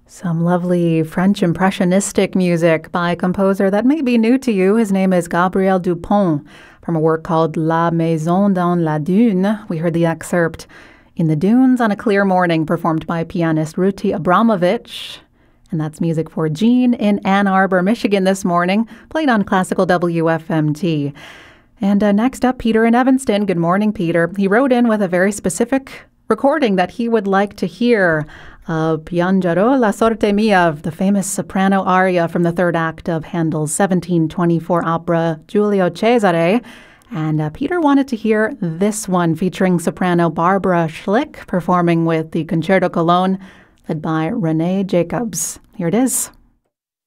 Some lovely French impressionistic music by a composer that may be new to you. His name is Gabriel Dupont from a work called La Maison dans la Dune. We heard the excerpt In the Dunes on a Clear Morning, performed by pianist Ruti Abramovich. And that's music for Jean in Ann Arbor, Michigan this morning, played on Classical WFMT. And next up, Peter in Evanston. Good morning, Peter. He wrote in with a very specific recording that he would like to hear of Piangerò la sorte mia, the famous soprano aria from the third act of Handel's 1724 opera Giulio Cesare. And Peter wanted to hear this one featuring soprano Barbara Schlick performing with the Concerto Cologne led by Renee Jacobs. Here it is.